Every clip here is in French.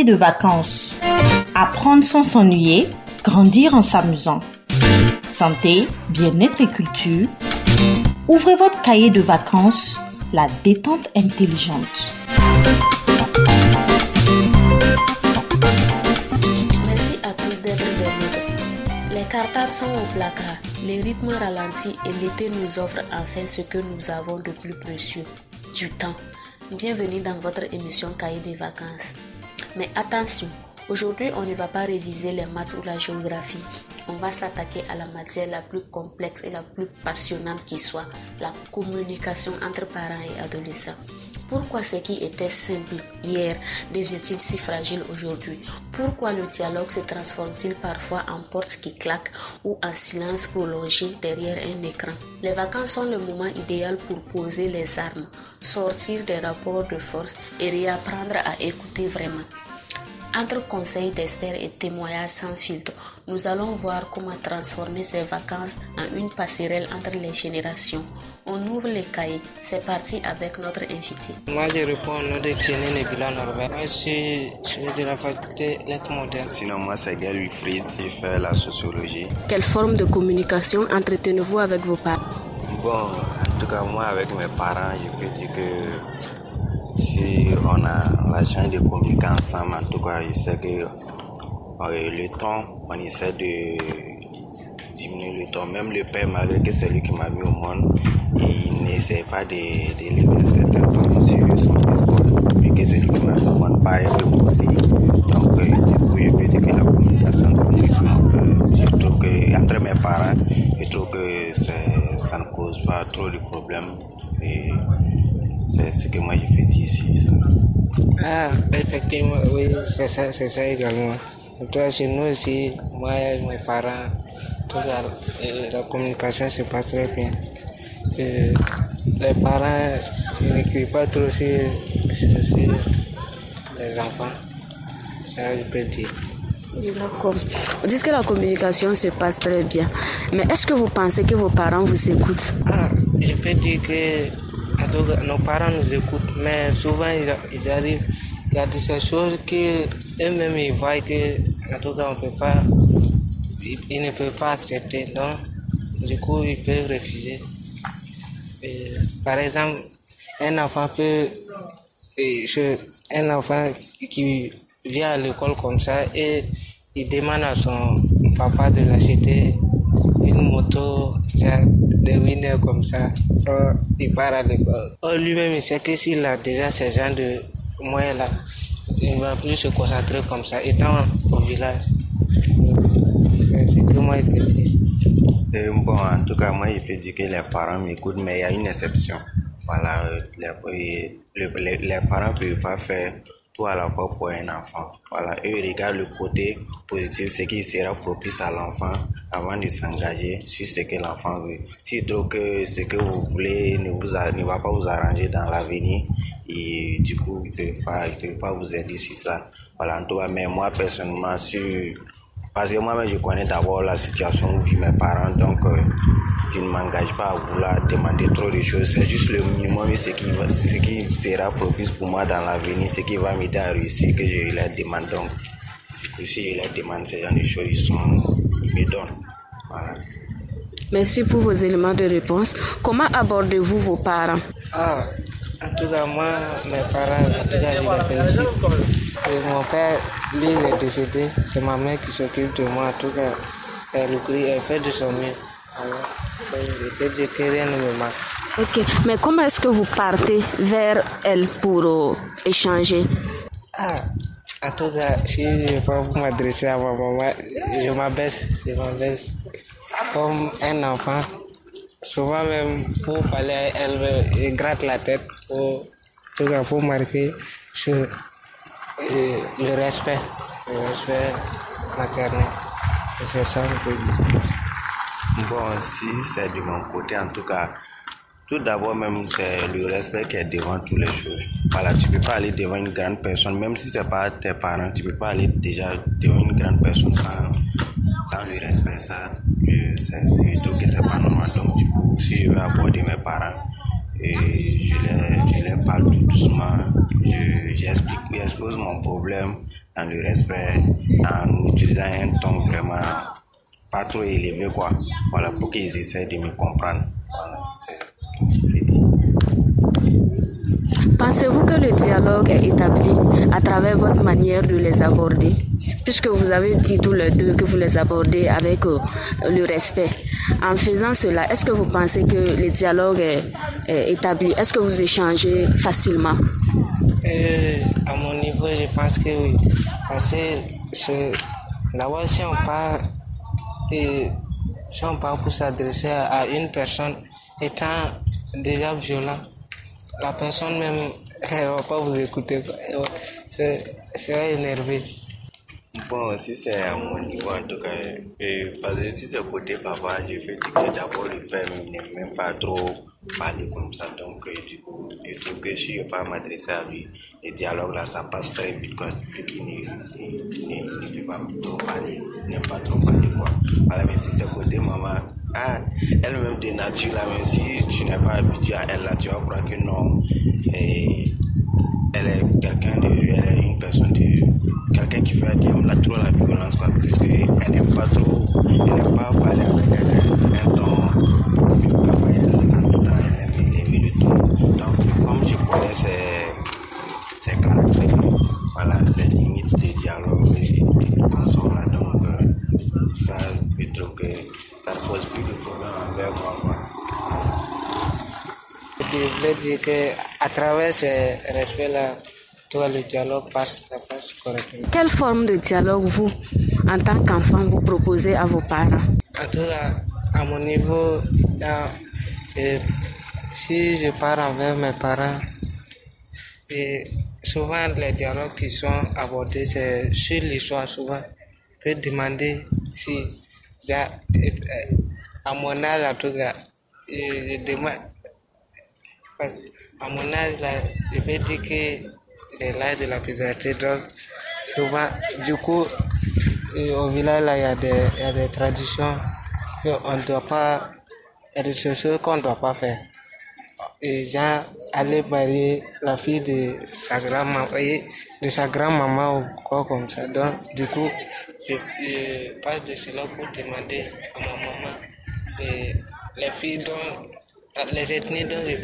de vacances. Apprendre sans s'ennuyer, grandir en s'amusant. Santé, bien-être et culture. Ouvrez votre cahier de vacances, la détente intelligente. Merci à tous d'être des nôtres. Les cartables sont au placard, les rythmes ralentis et l'été nous offre enfin ce que nous avons de plus précieux, du temps. Bienvenue dans votre émission Cahier des vacances. Mais attention, aujourd'hui on ne va pas réviser les maths ou la géographie. On va s'attaquer à la matière la plus complexe et la plus passionnante qui soit, la communication entre parents et adolescents. Pourquoi ce qui était simple hier devient-il si fragile aujourd'hui? Pourquoi le dialogue se transforme-t-il parfois en porte qui claque ou en silence prolongé derrière un écran? Les vacances sont le moment idéal pour poser les armes, sortir des rapports de force et réapprendre à écouter vraiment. Entre conseils d'experts et témoignages sans filtre, nous allons voir comment transformer ces vacances en une passerelle entre les générations. On ouvre les cahiers. C'est parti avec notre invité. Moi, je réponds au nom de Xéné Nebila Norbert. Moi, je suis de la faculté lettres modernes. Sinon, moi, c'est Gaël Wilfried. Je fais la sociologie. Quelle forme de communication entretenez-vous avec vos parents? Bon, en tout cas, moi, avec mes parents, je peux dire que si on a la chance de communiquer ensemble, en tout cas, je sais que le temps, on essaie de diminuer le temps. Même le père, malgré que c'est lui qui m'a mis au monde, il n'essaie pas d'élever certains temps sur son fils, vu que c'est lui qui m'a mis au monde, pareil que moi aussi. Donc, du coup, je peux dire que la communication, je trouve que entre mes parents, je trouve que ça ne cause pas trop de problèmes. Et c'est ce que moi je fais ici. Ça. Ah, effectivement, oui, c'est ça également. Toi, chez nous aussi, moi et mes parents, la communication se passe très bien. Les parents n'écrivent pas trop sur les enfants, ça je peux dire. D'accord. Vous dites que la communication se passe très bien. Mais est-ce que vous pensez que vos parents vous écoutent? Ah, je peux dire que nos parents nous écoutent, mais souvent ils arrivent. Il y a de ces choses qu'eux-mêmes ils voient que, en tout cas, on peut pas, ils ne peuvent pas accepter. Donc, du coup, ils peuvent refuser. Et, par exemple, un enfant qui vient à l'école comme ça et il demande à son papa de l'acheter une moto, genre de winner comme ça. Il part à l'école. Lui-même, il sait que s'il a déjà ces gens de moyens là, il ne va plus se concentrer comme ça, étant au village. C'est que moi, je peux dire. Bon, en tout cas, moi, je peux dire que les parents m'écoutent, mais il y a une exception. Voilà, les parents ne peuvent pas faire tout à la fois pour un enfant. Voilà, eux regardent le côté positif, ce qui sera propice à l'enfant avant de s'engager sur ce que l'enfant veut. S'ils trouvent que ce que vous voulez ne va pas vous arranger dans l'avenir, et du coup, ils ne peuvent pas vous aider sur ça. Voilà, en tout cas, mais moi, personnellement, parce que moi-même, je connais d'abord la situation où vivent mes parents, donc je ne m'engage pas à vouloir demander trop de choses. C'est juste le minimum, ce qui sera propice pour moi dans l'avenir, ce qui va m'aider à réussir, que je leur demande. Donc, si je leur demande ce genre de choses, ils me donnent. Voilà. Merci pour vos éléments de réponse. Comment abordez-vous vos parents? Ah, en tout cas, moi, mes parents, en tout cas, je les félicite. Et mon père, lui, il est décédé. C'est ma mère qui s'occupe de moi. En tout cas, elle fait de son mieux. Alors, je peux dire que rien ne me manque. Ok, mais comment est-ce que vous partez vers elle pour échanger? Ah, en tout cas, si je ne vais pas vous m'adresser à ma maman, je m'abaisse comme un enfant. Souvent même, pour parler à elle, je gratte la tête. En tout cas, il faut marquer sur le respect maternel. C'est ça que je peux dire. Bon, si c'est de mon côté, en tout cas, tout d'abord même, c'est le respect qui est devant toutes les choses. Voilà, tu peux pas aller devant une grande personne, même si c'est pas tes parents, tu peux pas aller déjà devant une grande personne sans le respect. Ça, je trouve que c'est pas normal. Donc, du coup, si je veux aborder mes parents, et je les parle tout doucement, j'explique j'expose mon problème dans le respect, en utilisant un ton vraiment pas trop élevé, quoi. Voilà, pour qu'ils essaient de me comprendre. Voilà, c'est ce que je dis. Pensez-vous que le dialogue est établi à travers votre manière de les aborder? Puisque vous avez dit tous les deux que vous les abordez avec le respect. En faisant cela, est-ce que vous pensez que le dialogue est établi? Est-ce que vous échangez facilement? À mon niveau, je pense que oui. Parce que d'abord, si on parle pour s'adresser à une personne étant déjà violent, la personne même, elle ne va pas vous écouter. Elle sera énervée. Bon, si c'est à mon niveau en tout cas, parce que si c'est côté papa, je veux dire que d'abord le père n'aime même pas trop parler comme ça, donc du coup, je trouve que si je ne vais pas m'adresser à lui, le dialogue là, ça passe très vite, quoi, vu qu'il ne peut pas trop parler, n'aime pas trop parler, quoi. Voilà, mais si c'est côté maman, elle-même de nature là, même si tu n'es pas habitué à elle là, tu vas croire que non, elle est une personne quelqu'un qui fait trop la violence, quoi, puisque elle n'aime pas parler avec un ton, en tout temps elle aime élever le ton. Donc comme je connais ses caractères, voilà, ses limites de dialogue et de consort là, donc ça, je trouve que ça ne pose plus de problème avec moi, quoi. Je veux dire qu'à travers ces respects-là, le dialogue ça passe correctement. Quelle forme de dialogue vous, en tant qu'enfant, vous proposez à vos parents? En tout cas, à mon niveau, si je pars envers mes parents, et souvent les dialogues qui sont abordés, c'est sur l'histoire. Souvent, je peux demander si, à mon âge, en tout cas, je demande. À mon âge, là, je vais dire que c'est l'âge de la puberté. Donc, souvent, du coup, au village, là, il y a des traditions qu'on ne doit pas, il y a des choses qu'on ne doit pas faire. Et genre, aller marier la fille de sa grand-maman ou quoi comme ça. Donc, du coup, je passe de cela pour demander à ma maman les filles les ethnies dont je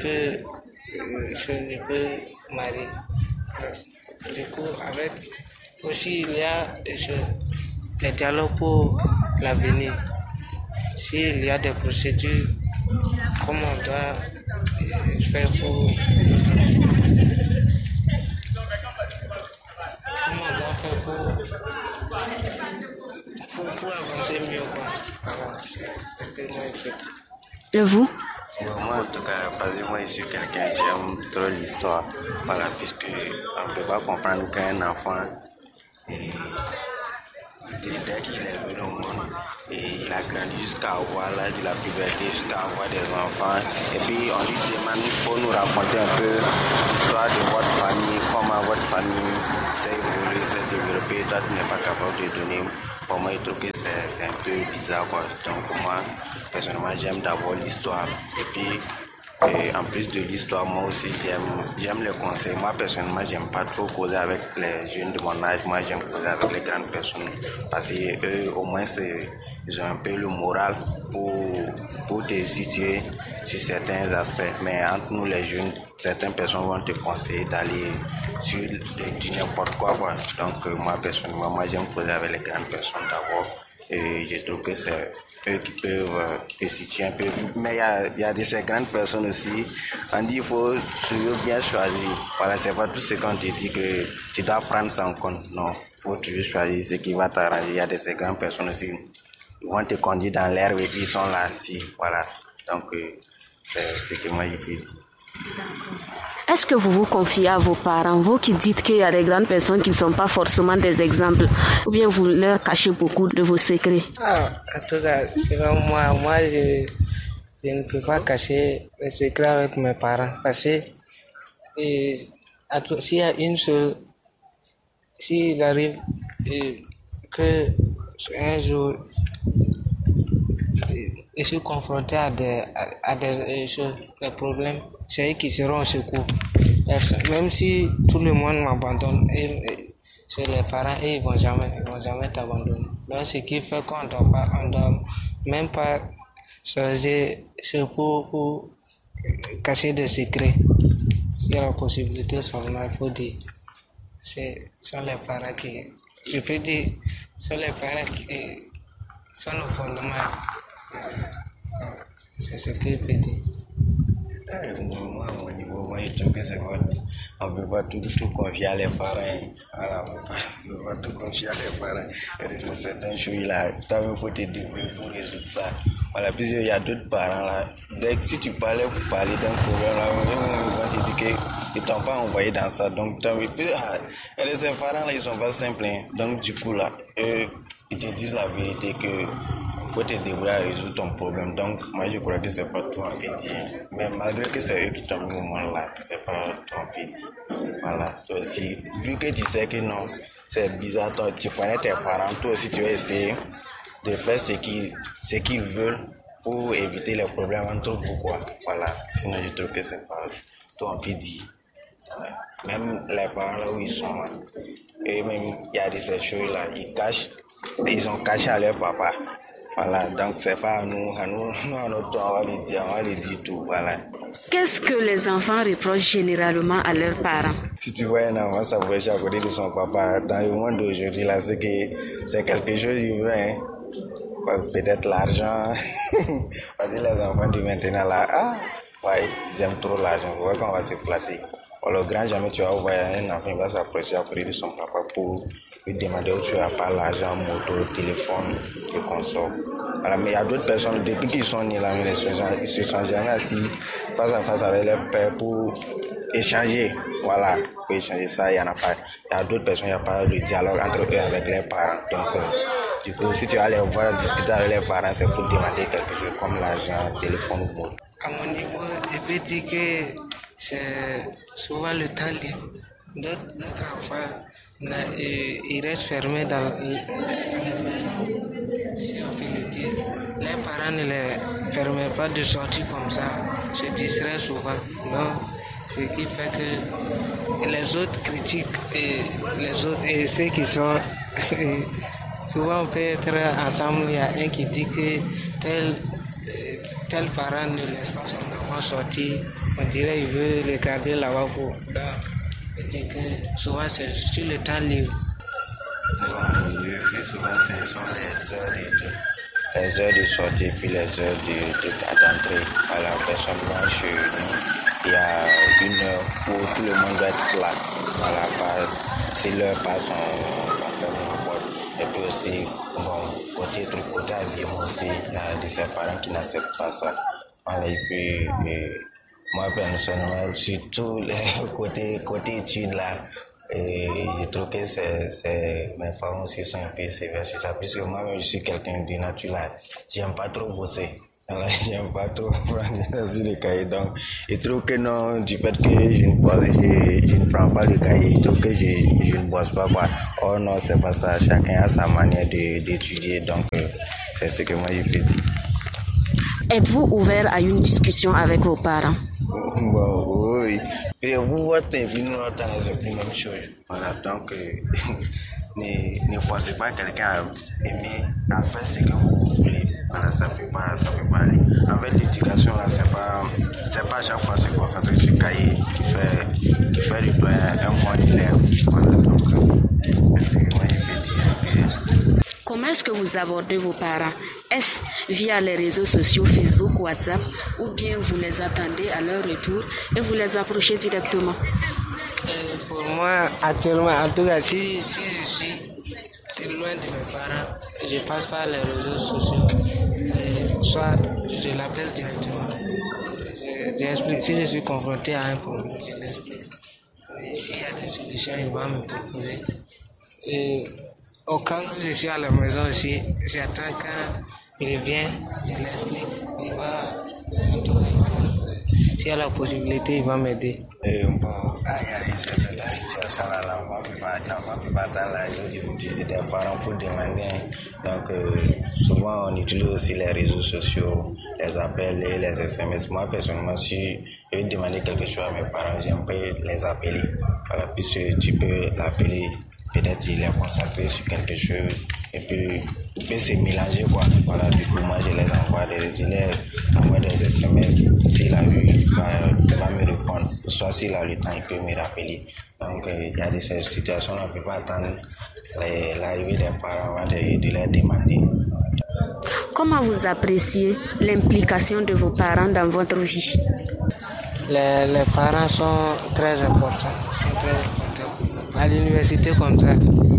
peux marier. Du coup, avec aussi, il y a les dialogues pour l'avenir. S'il y a des procédures, comment on doit faire pour avancer mieux, quoi. Voilà, c'est tellement important. Et vous? Moi, en tout cas, parce que moi, je suis quelqu'un, j'aime trop l'histoire. Voilà, puisque on ne peut pas comprendre qu'un enfant, dès qu'il est venu au monde, et il a grandi jusqu'à avoir l'âge de la puberté, jusqu'à avoir des enfants. Et puis, on lui demande, il faut nous raconter un peu l'histoire de votre famille, comment votre famille s'est évoluée, s'est développée. Toi, tu n'es pas capable de donner. Pour moi, je trouve que c'est un peu bizarre, quoi. Donc, moi, personnellement, j'aime d'abord l'histoire. Et puis, en plus de l'histoire, moi aussi, j'aime les conseils. Moi, personnellement, j'aime pas trop causer avec les jeunes de mon âge. Moi, j'aime causer avec les grandes personnes. Parce qu'eux, au moins, ils ont un peu le moral pour te situer sur certains aspects. Mais entre nous, les jeunes, certaines personnes vont te conseiller d'aller sur du n'importe quoi, quoi. Donc, moi, personnellement, j'aime causer avec les grandes personnes d'abord. Et je trouve que c'est eux qui peuvent te situer un peu. Mais il y a de ces grandes personnes aussi. On dit qu'il faut toujours bien choisir. Voilà, c'est pas tout ce qu'on te dit que tu dois prendre ça en compte. Non, il faut toujours choisir ce qui va t'arranger. Il y a de ces grandes personnes aussi. Ils vont te conduire dans l'herbe et puis ils sont là aussi. Voilà. Donc, c'est ce que moi je peux dire. Est-ce que vous vous confiez à vos parents, vous qui dites qu'il y a des grandes personnes qui ne sont pas forcément des exemples, ou bien vous leur cachez beaucoup de vos secrets? En tout cas, selon moi, je ne peux pas cacher les secrets avec mes parents, parce que s'il y a une seule, s'il arrive que un jour je suis confronté à des problèmes, c'est eux qui seront au secours. Même si tout le monde m'abandonne, chez les parents, ils vont jamais t'abandonner. Donc, ce qui fait qu'on ne doit même pas changer pour cacher des secrets. S'il y a la possibilité seulement, il faut dire. Sont les parents qui, je peux dire, sont les parents qui sont le fondement. C'est ce que je peux dire. Moi, à mon niveau, je trouve que c'est bon. On ne peut pas tout confier à les parents. Voilà, on ne peut pas tout confier à les parents. Et c'est certaines choses là, il faut te débrouiller pour résoudre ça. Voilà, puis il y a d'autres parents là. Dès que si tu parlais pour parler d'un problème là, ils vont te dire qu'ils ne t'ont pas envoyé dans ça. Donc, ces parents là, ils ne sont pas simples. Hein. Donc, du coup là, ils te disent la vérité que faut te débrouiller à résoudre ton problème. Donc, moi, je crois que c'est pas toi en fait dit. Mais malgré que c'est eux qui t'ont mis au moment là, c'est pas toi en fait dit. Voilà. Toi aussi, vu que tu sais que non, c'est bizarre, toi, tu connais tes parents, toi aussi, tu vas essayer de faire ce qu'ils veulent pour éviter les problèmes entre vous, quoi. Voilà. Sinon, je trouve que c'est pas toi en fait dit. Voilà. Même les parents là où ils sont là, et même, il y a ces choses là, ils ont caché à leur papa. Voilà, donc c'est pas à nous, on va le dire tout, voilà. Qu'est-ce que les enfants reprochent généralement à leurs parents? Si tu vois un enfant s'approcher à côté de son papa, dans le monde d'aujourd'hui, là, c'est quelque chose qui veut, hein. Peut-être l'argent, parce que les enfants de maintenant, là, ouais, ils aiment trop l'argent, vous voyez qu'on va se flatter. Alors, grand jamais tu vas voir un enfant, il va s'approcher à côté de son papa pour lui demander où tu as pas l'argent, moto, téléphone, et console. Voilà, mais il y a d'autres personnes, depuis qu'ils sont nés là, ils se sont jamais assis face à face avec leur père pour échanger. Voilà, pour échanger ça, il y en a pas. Il y a d'autres personnes, il n'y a pas de dialogue entre eux avec leurs parents. Donc, du coup, si tu vas les voir discuter avec leurs parents, c'est pour demander quelque chose comme l'argent, téléphone ou moto. À mon niveau, je veux dire que c'est souvent le temps libre. D'autres enfants, ils restent fermés dans la maison. Si on fait le dire, les parents ne les permettent pas de sortir comme ça, se distraient souvent. Donc, ce qui fait que les autres critiquent et ceux qui sont souvent on peut être ensemble, il y a un qui dit que tel parent ne laisse pas son enfant sortir, on dirait qu'il veut le garder là-bas. Donc, que souvent c'est sur le temps libre. Souvent ce sont les heures de sortie puis les heures d'entrée. Voilà, personnellement chez nous, il y a une heure où tout le monde doit être là. Voilà, si l'heure passe, on ferme la porte. Et puis aussi, bon, côté habillement aussi, il y a de ses parents qui n'acceptent pas ça. Voilà, et puis, moi personnellement, surtout les côté études là, et je trouve que mes parents aussi sont un peu sévères sur ça, puisque moi-même je suis quelqu'un de nature là, j'aime pas trop bosser. Alors, j'aime pas trop prendre sur les cahiers, donc je trouve que non, du fait que je ne prends pas le cahier, je trouve que je ne bosse pas. Oh non, c'est pas ça, chacun a sa manière d'étudier, donc c'est ce que moi je peux dire. Êtes-vous ouvert à une discussion avec vos parents? Bon, oui. Et vous, votre vie, nous, c'est plus la même chose. Voilà, donc, ne forcez pas quelqu'un à aimer, à faire ce que vous voulez. Voilà, ça peut pas aller. En fait, l'éducation, là, c'est pas à chaque fois se concentrer sur le cahier qui fait du toi un bon élève. Voilà, donc, c'est ce que moi, je peux dire. Comment est-ce que vous abordez vos parents? Est-ce via les réseaux sociaux, Facebook, WhatsApp, ou bien vous les attendez à leur retour et vous les approchez directement? Pour moi, actuellement, en tout cas, si je suis loin de mes parents, je passe par les réseaux sociaux, soit je l'appelle directement. J'explique. Si je suis confronté à un problème, je l'explique. S'il y a des solutions, il va me proposer. Au cas où je suis à la maison aussi, j'attends quand il revient, je l'explique, il va s'il y a la possibilité, il va m'aider. Bon, il y a cette situation-là, l'enfant peut pas dans la vie des parents pour demander. Donc, souvent, on utilise aussi les réseaux sociaux, les appels et les SMS. Moi, personnellement, si je veux demander quelque chose à mes parents, j'aime pas les appeler. Voilà, puisque tu peux l'appeler, peut-être il est concentré sur quelque chose, et puis il peut se mélanger, quoi. Voilà, du coup, moi, je les envoie des SMS. S'il a vu, il va me répondre. Soit s'il a le temps, il peut me rappeler. Donc, il y a ces situations-là, on ne peut pas attendre l'arrivée des parents avant de leur demander. Comment vous appréciez l'implication de vos parents dans votre vie? Les parents sont très importants. À l'université comme ça, la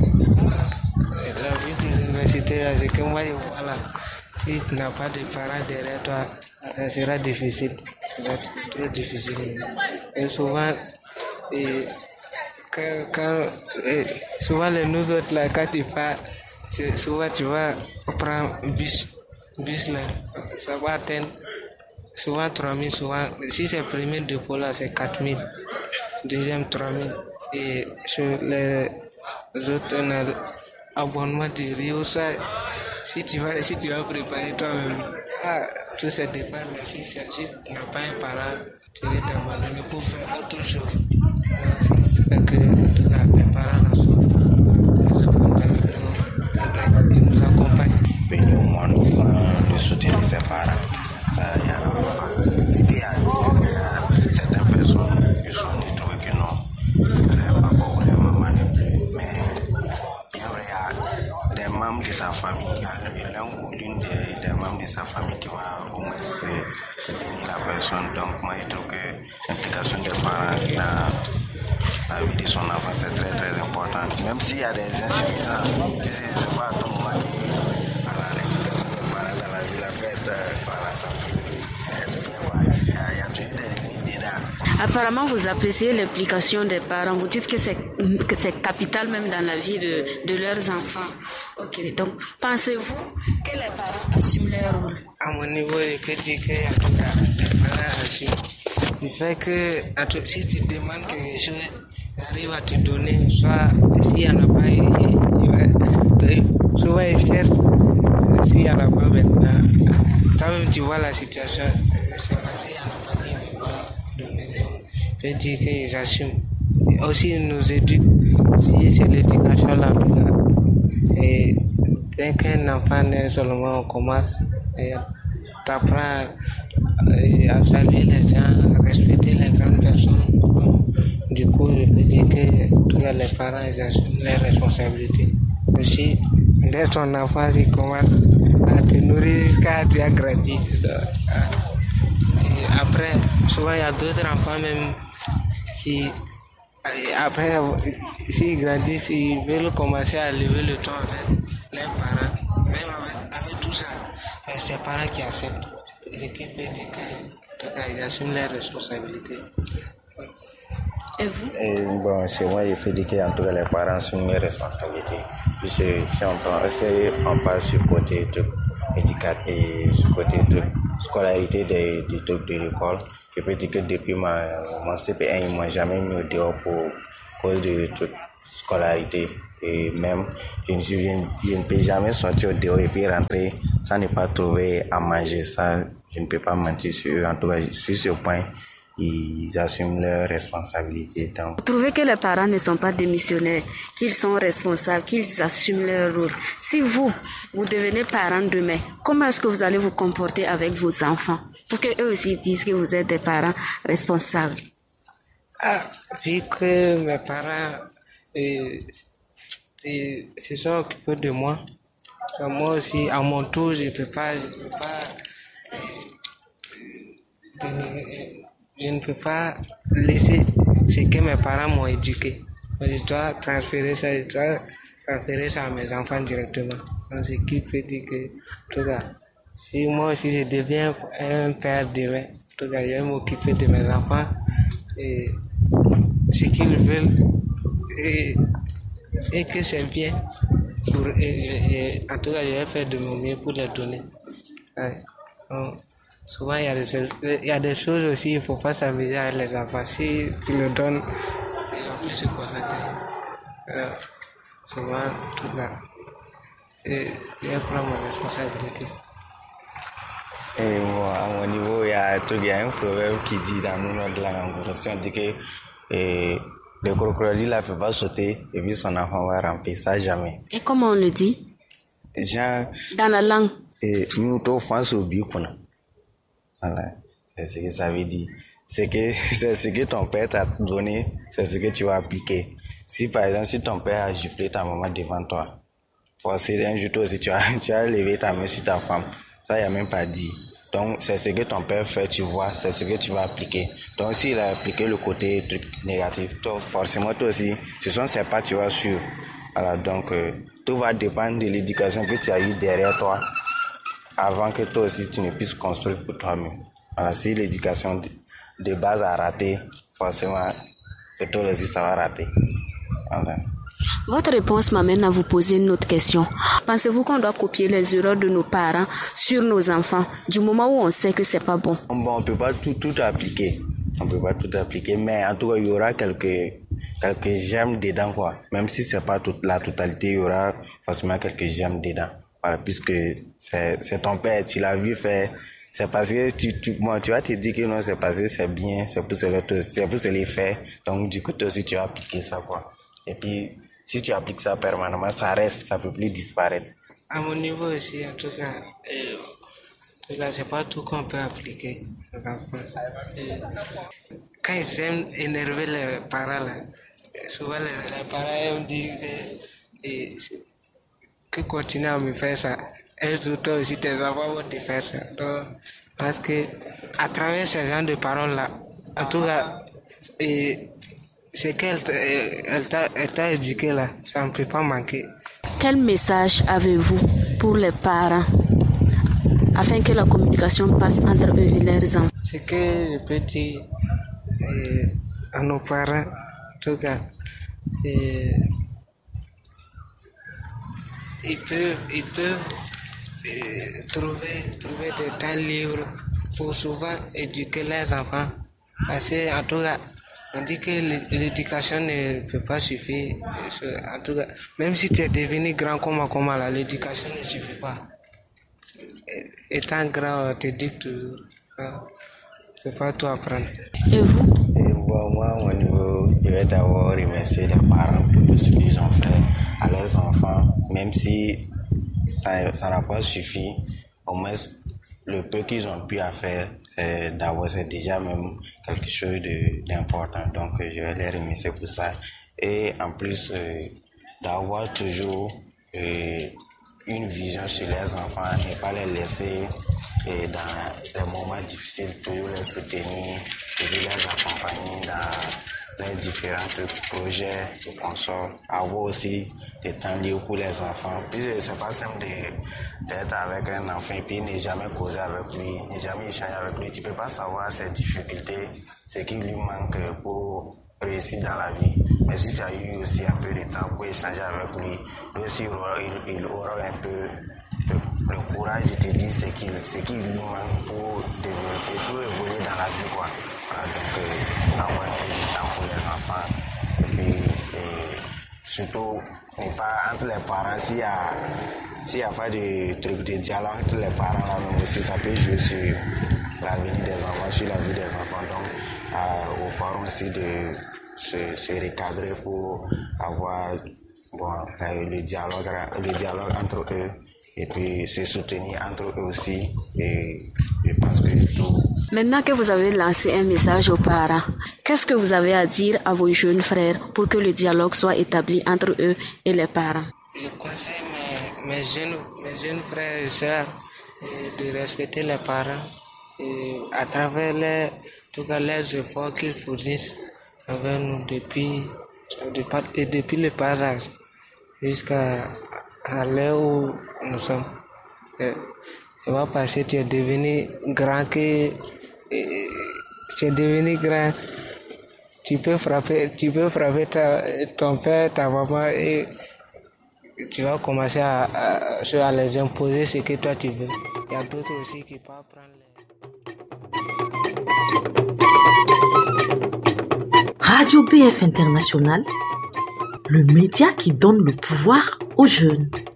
vie de l'université, c'est que moi, voilà, si tu n'as pas de parents derrière toi, ça sera difficile. Ça sera trop difficile. Et souvent, souvent nous autres, là, quand tu pars, souvent tu vas prendre bus là, ça va atteindre souvent 3 000, souvent, si c'est premier dépôt là, c'est 4 000, deuxième 3 000. Et sur les autres, on a l'abonnement de Rio, ça, si tu vas préparer toi-même, tout ça dépend, mais si tu n'as pas un parent, tu es abandonné pour faire autre chose. C'est fait que les parents sont très importants, ils nous accompagnent. Au moins, nous faisons le soutien de ses parents. Ça, il y a certaines personnes qui sont trouvent que non, les papas ou les mamans ne plus. Mais bien vrai, il y a des membres de sa famille, l'un ou l'une des membres de sa famille qui va au moins soutenir la personne. Donc, moi, je trouve que l'implication des parents dans la vie de son enfant, c'est très très important. Même s'il y a des insuffisances, je ne sais pas à tout moment l'implication des parents dans la vie, la fête, voilà, ça peut. Il y a toujours des limites là. Apparemment, vous appréciez l'implication des parents. Vous dites que c'est capital même dans la vie de leurs enfants. Ok, donc pensez-vous que les parents assument leur rôle? À mon niveau, je peux dire que les parents assument. Du fait que si tu demandes quelque chose, ils arrivent à te donner, soit s'il n'y en a pas, souvent ils cherchent, s'il n'y en a pas maintenant. Toi-même, tu vois la situation, c'est passé, il n'y en a pas qui ne veulent pas donner. Je peux dire qu'ils assument. Aussi, ils nous éduquent, si c'est l'éducation là, en tout cas. Et dès qu'un enfant naît seulement, on commence, et t'apprends à saluer les gens, à respecter les grandes personnes. Du coup, je peux dire que tous les parents, ils assument leurs responsabilités. Aussi, dès ton enfant, il commence à te nourrir jusqu'à tu as grandi. Et après, souvent, il y a d'autres enfants même qui, après, s'ils grandissent, ils veulent commencer à lever le ton avec leurs parents. Même avec tout ça, c'est les parents qui acceptent. Et qui peut dire qu'ils assument leurs responsabilités. Et vous? Bon, chez moi, il faut dire qu'en tout cas, les parents assument leurs responsabilités. Puis si on passe sur le côté de l'éducation et sur le côté de scolarité des trucs de l'école, je peux dire que depuis mon CP1, ils ne m'ont jamais mis au dehors pour cause de toute scolarité. Et même, je ne peux jamais sortir au dehors et puis rentrer sans ne pas trouver à manger. Ça, je ne peux pas mentir sur eux. En tout cas, sur ce point, ils assument leurs responsabilités. Donc, vous trouvez que les parents ne sont pas démissionnaires, qu'ils sont responsables, qu'ils assument leur rôle. Si vous devenez parent demain, comment est-ce que vous allez vous comporter avec vos enfants pour qu'eux aussi disent que vous êtes des parents responsables? Vu que mes parents se sont occupés de moi, moi aussi, à mon tour, je ne peux pas laisser ce que mes parents m'ont éduqué. Je dois transférer ça à mes enfants directement. Donc, ce qui fait dire que, en tout cas, si moi aussi je deviens un père demain, en tout cas, je vais m'occuper de mes enfants et ce qu'ils veulent et que c'est bien. En tout cas, je vais faire de mon mieux pour les donner. Ouais. Donc, Souvent, il y a des choses aussi, il faut pas s'amuser avec les enfants. Si tu le donnes, ils vont plus se concentrer. Alors, souvent, tout là. Et je prends ma responsabilité. Et bon, à mon niveau, il y a un proverbe qui dit dans notre langue anglo-saxonne, on dit que le crocodile ne peut pas sauter et puis son enfant va ramper, ça jamais. Et comment on le dit? Genre, Dans la langue. Et nous, tout face au but qu'on a. Voilà, c'est ce que ça veut dire. C'est ce que ton père t'a donné, c'est ce que tu vas appliquer. Si par exemple, si ton père a giflé ta maman devant toi, forcément un jour toi aussi tu as levé ta main sur ta femme, ça il n'y a même pas dit. Donc c'est ce que ton père fait, tu vois, c'est ce que tu vas appliquer. Donc s'il a appliqué le côté truc négatif, toi, forcément toi aussi, ce sont ces pas tu vas suivre. Voilà, donc tout va dépendre de l'éducation que tu as eu derrière toi, avant que toi aussi tu ne puisses construire pour toi-même. Voilà, si l'éducation de base a raté, forcément, que toi aussi ça va rater. Voilà. Votre réponse m'amène à vous poser une autre question. Pensez-vous qu'on doit copier les erreurs de nos parents sur nos enfants, du moment où on sait que c'est pas bon? Bon, on peut pas tout appliquer. On peut pas tout appliquer, mais en tout cas, il y aura quelques germes dedans, quoi. Même si c'est pas toute la totalité, il y aura forcément quelques germes dedans. Voilà, puisque c'est ton père, tu l'as vu faire. C'est parce que tu vas te dire que non, c'est parce que c'est bien, c'est pour se les faire. Donc, du coup, toi aussi, tu vas appliquer ça, quoi. Et puis, si tu appliques ça permanemment, ça reste, ça peut plus disparaître. À mon niveau aussi, en tout cas, c'est pas tout qu'on peut appliquer aux enfants. Quand ils aiment énerver les parents, là, souvent les parents aiment dire que continue à me faire ça. Et toi aussi, tes enfants vont te faire ça. Donc, parce que à travers ces genre de paroles-là, en tout cas, c'est qu'elle t'a éduqué là, ça ne peut pas manquer. Quel message avez-vous pour les parents afin que la communication passe entre eux et leurs enfants? Ce que je peux dire à nos parents, en tout cas, ils peuvent trouver des temps libres pour souvent éduquer leurs enfants. Parce que, en tout cas, on dit que l'éducation ne peut pas suffire. En tout cas, même si tu es devenu grand comme là, l'éducation ne suffit pas. Étant grand, on t'éduque toujours. Tu ne peux pas tout apprendre. Et vous? Moi, au niveau, je vais d'abord remercier les parents pour tout ce qu'ils ont fait à leurs enfants, même si ça n'a pas suffi. Au moins, le peu qu'ils ont pu faire, c'est déjà même quelque chose d'important. Donc, je vais les remercier pour ça. Et en plus, d'avoir toujours une vision sur les enfants, ne pas les laisser dans les moments difficiles, toujours les soutenir, toujours les accompagner dans les différents projets et consorts. Avoir aussi des temps libres pour les enfants. Puis c'est pas simple d'être avec un enfant et puis ne jamais causer avec lui, ne jamais échanger avec lui. Tu peux pas savoir ses difficultés, ce qui lui manque pour réussir dans la vie. Mais si tu as eu aussi un peu de temps pour échanger avec lui, lui aussi il aura un peu le courage de te dire ce qui lui manque pour développer, pour évoluer dans la vie, quoi. Voilà, donc avoir un peu de temps pour les enfants. Et puis surtout, pas entre les parents, s'il y a pas de dialogue entre les parents là même aussi, ça peut jouer sur la vie des enfants, sur la vie des enfants. Donc aux parents aussi de se recadrer pour avoir le dialogue entre eux et puis se soutenir entre eux aussi. Et je pense que tout. Maintenant que vous avez lancé un message aux parents, qu'est-ce que vous avez à dire à vos jeunes frères pour que le dialogue soit établi entre eux et les parents? Je conseille mes jeunes frères et sœurs de respecter les parents et à travers les efforts qu'ils fournissent avec nous depuis le bas âge jusqu'à l'heure où nous sommes. Ça va passer, tu es devenu grand, tu peux frapper ton père, ta maman et tu vas commencer à les imposer ce que toi tu veux. Il y a d'autres aussi qui peuvent prendre Radio BF International, le média qui donne le pouvoir aux jeunes.